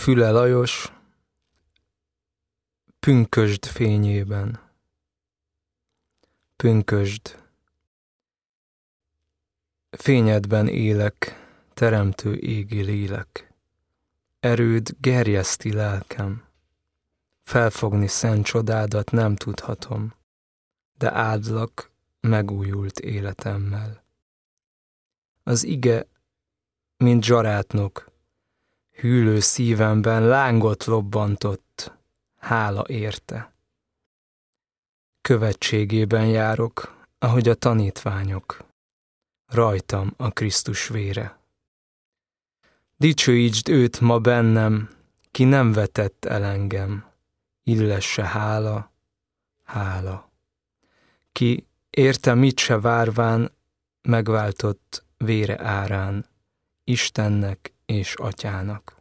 Füle Lajos, pünkösd fényében. Pünkösd. Fényedben élek, teremtő égi lélek. Erőd gerjeszti lelkem. Felfogni szent csodádat nem tudhatom, de áldlak megújult életemmel. Az ige, mint zsarátnok, hűlő szívemben lángot lobbantott, hála érte. Követségében járok, ahogy a tanítványok, rajtam a Krisztus vére. Dicsőítsd őt ma bennem, ki nem vetett el engem, illesse hála, hála. Ki érte mit se várván, megváltott vére árán, Istennek és Atyának.